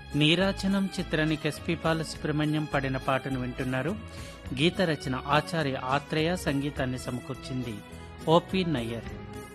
నీరాజనం చిత్రానికి ఎస్పి బాలసుబ్రహ్మణ్యం పాడిన పాటను వింటున్నారు. గీత రచన ఆచార్య ఆత్రేయ, సంగీతాన్ని సమకూర్చింది ఓపి నయ్యర్.